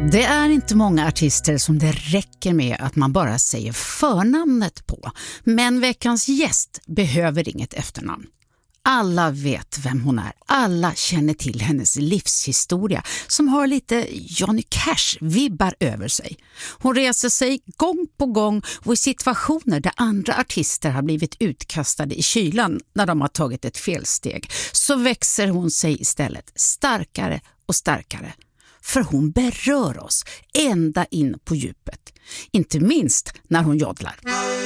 Det är inte många artister som det räcker med att man bara säger förnamnet på. Men veckans gäst behöver inget efternamn. Alla vet vem hon är. Alla känner till hennes livshistoria som har lite Johnny Cash-vibbar över sig. Hon reser sig gång på gång och i situationer där andra artister har blivit utkastade i kylan när de har tagit ett felsteg så växer hon sig istället starkare och starkare. För hon berör oss ända in på djupet. Inte minst när hon jodlar.